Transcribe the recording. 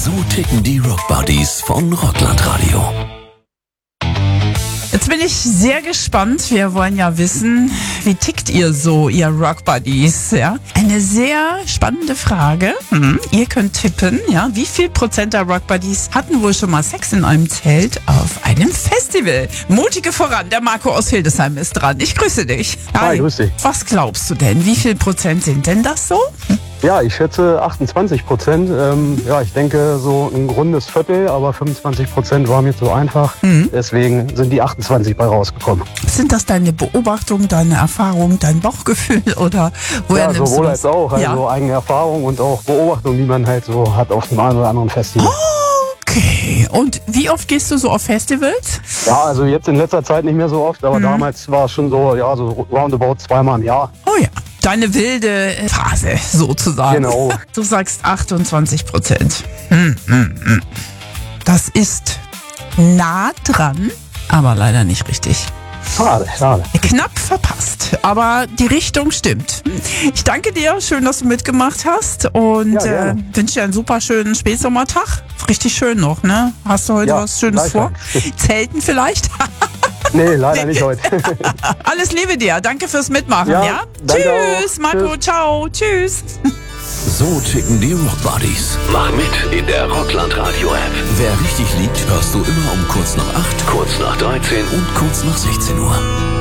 So ticken die Rockbuddies von Rockland Radio. Jetzt bin ich sehr gespannt. Wir wollen ja wissen, wie tickt ihr so, ihr Rockbuddies? Ja? Eine sehr spannende Frage. Ihr könnt tippen, ja, wie viel Prozent der Rockbuddies hatten wohl schon mal Sex in einem Zelt auf einem Festival? Mutige voran, der Marco aus Hildesheim ist dran. Ich grüße dich. Hi, grüß dich. Was glaubst du denn? Wie viel Prozent sind denn das so? Ja, ich schätze 28%. Ja, ich denke so ein rundes Viertel, aber 25% war mir zu einfach. Deswegen sind die 28 bei rausgekommen. Sind das deine Beobachtungen, deine Erfahrungen, dein Bauchgefühl oder woher Ja, nimmst sowohl du als das? auch. Also eigene Erfahrung und auch Beobachtung, die man halt so hat auf dem einen oder anderen Festival. Okay, und wie oft gehst du so auf Festivals? Ja, also jetzt in letzter Zeit nicht mehr so oft, aber damals war es schon so, ja, so roundabout 2-mal im Jahr. Oh ja, deine wilde Phase sozusagen. Genau. Du sagst 28%. Das ist nah dran, aber leider nicht richtig. Schade. Knapp verpasst, aber die Richtung stimmt. Ich danke dir, schön, dass du mitgemacht hast und Ja, gerne. wünsche dir einen super schönen Spätsommertag. Richtig schön noch, ne? Hast du heute Ja, was Schönes vor? Zelten vielleicht? Nee, leider nicht heute. Alles Liebe dir, danke fürs Mitmachen, Ja, ja? danke Tschüss, auch. Marco, Tschüss. ciao, tschüss. So ticken die Rockbuddies. Mach mit in der Rockland Radio App. Wer richtig liegt, hörst du immer um kurz nach 8, kurz nach 13 und kurz nach 16 Uhr.